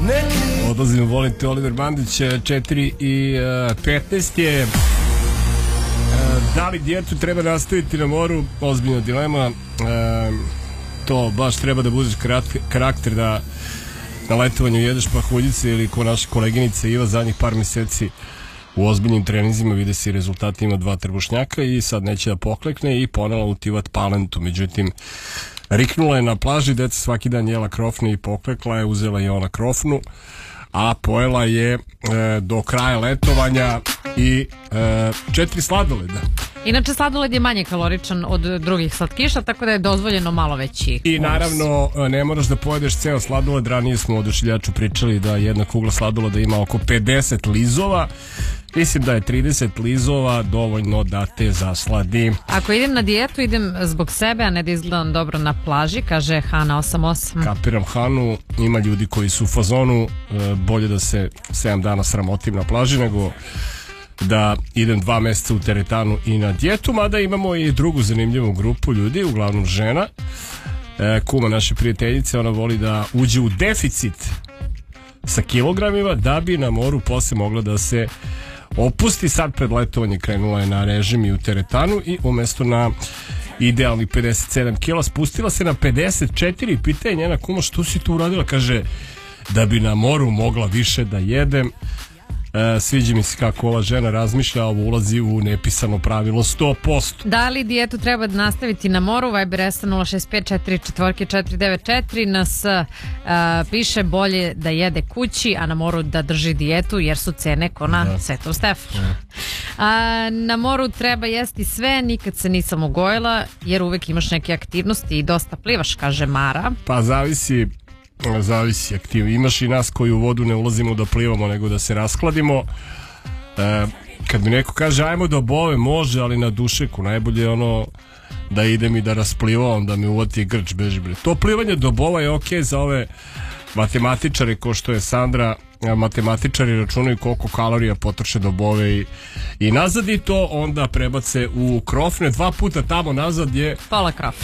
Odlazimo, volim te, Oliver Bandić. 4:15 je. Da li dijetu treba nastaviti na moru? Ozbiljna dilema. To baš treba da budeš karakter da na letovanju jedeš pahuljice ili ko naša koleginica Iva zadnjih par meseci u ozbiljnim treninzima vide se i rezultati, ima 2 trbušnjaka i sad neće da poklekne i ponela utivat palentu. Međutim, riknula je na plaži, deca svaki dan jela krofne i poklekla je, uzela i ona krofnu, a pojela je do kraja letovanja i 4 sladoleda. Inače, sladoled je manje kaloričan od drugih slatkiša, tako da je dozvoljeno malo veći. I naravno, ne moraš da pojedeš ceo sladoled. Ranije smo o Oduševljaču pričali da jedna kugla sladoleda ima oko 50 lizova. Mislim da je 30 lizova dovoljno da te zasladi. Ako idem na dijetu, idem zbog sebe, a ne da izgledam dobro na plaži, kaže Hana 88. Kapiram Hanu, ima ljudi koji su u fazonu bolje da se 7 dana sramotim na plaži nego da idem 2 meseca u teretanu i na dijetu, mada imamo i drugu zanimljivu grupu ljudi, uglavnom žena. Kuma naše prijateljice, ona voli da uđe u deficit sa kilogramima da bi na moru posle mogla da se opusti. Sad pred letovanje krenula je na režim i u teretanu i umjesto na idealni 57 kila spustila se na 54 i pita je njena kuma što si tu uradila, kaže da bi na moru mogla više da jedem. Sviđa mi se kako ova žena razmišlja, ovo ulazi u nepisano pravilo 100%. Da li dijetu treba da nastaviti na moru? Viber SA 065449494 nas piše bolje da jede kući, a na moru da drži dijetu jer su cene ko na Svetom Stefanu. Na moru treba jesti sve, nikad se nisam ugojila jer uvek imaš neke aktivnosti i dosta plivaš, kaže Mara. Pa zavisi aktiv. Imaš i nas koji u vodu ne ulazimo da plivamo nego da se raskladimo. Kad mi neko kaže ajmo do Bove, može, ali na dušeku najbolje ono da idem i da rasplivam, da mi uvati grč, beži bre. To plivanje do Bova je okej za ove matematičare ko što je Sandra. Matematičari računaju koliko kalorija potroše do Bove i nazad, i to onda prebace u krofne 2 puta tamo nazad je pola krofne.